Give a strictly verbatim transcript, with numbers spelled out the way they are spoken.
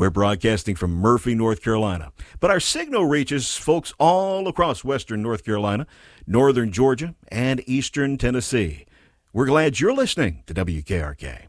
We're broadcasting from Murphy, North Carolina, but our signal reaches folks all across western North Carolina, northern Georgia, and eastern Tennessee. We're glad you're listening to W K R K.